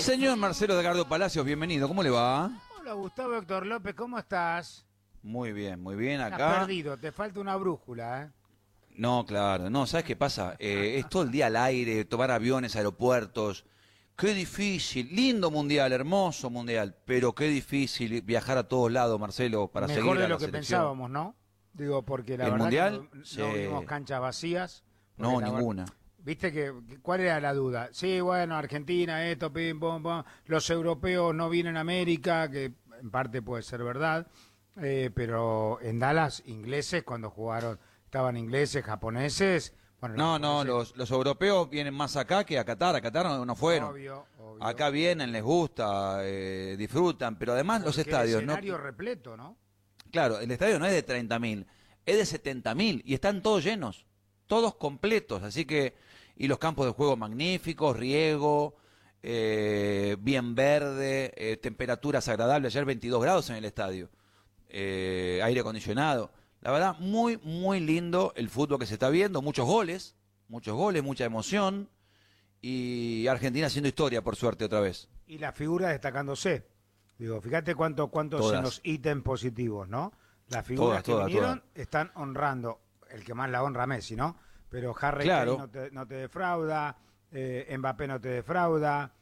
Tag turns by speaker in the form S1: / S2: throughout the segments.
S1: Señor Marcelo Edgardo Palacios, bienvenido. ¿Cómo le va?
S2: Hola Gustavo Héctor López, ¿cómo estás?
S1: Muy bien, acá.
S2: Estás perdido, te falta una brújula, ¿eh?
S1: No, claro, no, ¿sabes qué pasa? Es todo el día al aire, tomar aviones, aeropuertos. Qué difícil, lindo mundial, hermoso mundial, pero qué difícil viajar a todos lados, Marcelo, para seguir
S2: Mejor
S1: a
S2: de
S1: la
S2: lo que
S1: selección.
S2: pensábamos, ¿no? Digo, porque la
S1: ¿El
S2: verdad
S1: mundial?
S2: que no
S1: Sí.
S2: vimos canchas vacías.
S1: No,
S2: Porque
S1: ninguna.
S2: Viste ¿cuál era la duda? Sí, bueno, Argentina, esto, pim, pum, pum. Los europeos no vienen a América, que en parte puede ser verdad, pero en Dallas, ingleses, cuando jugaron, estaban ingleses, japoneses. Bueno,
S1: No, los europeos vienen más acá que a Qatar. A Qatar no fueron.
S2: Obvio.
S1: Acá vienen, les gusta, disfrutan, pero además los estadios,
S2: el escenario repleto, ¿no?
S1: Claro, el estadio no es de 30.000, es de 70.000 y están todos llenos, todos completos, así que, y los campos de juego magníficos, riego, bien verde, temperaturas agradables, ayer 22 grados en el estadio, aire acondicionado. La verdad, muy lindo el fútbol que se está viendo, muchos goles, mucha emoción, y Argentina haciendo historia, por suerte, otra vez.
S2: Y la figura destacándose. Digo, fíjate cuántos en los ítems positivos, ¿no? Las figuras que vinieron están honrando, el que más la honra Messi, ¿no? Pero Harry Kane no te defrauda, Mbappé no te defrauda,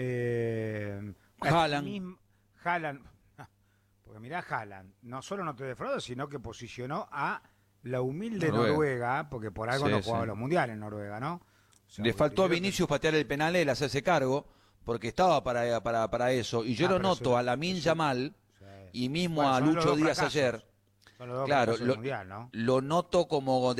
S2: Haaland, porque mirá, Haaland no solo no te defrauda, sino que posicionó a la humilde Noruega, porque por algo no jugaba los mundiales en Noruega, ¿no? O sea,
S1: le faltó a Vinicius patear el penal, él hacerse cargo, porque estaba para eso, y yo lo noto a Lamine Yamal, y mismo a Lucho Díaz ayer,
S2: son los dos
S1: claro,
S2: del mundial, ¿no?
S1: lo noto como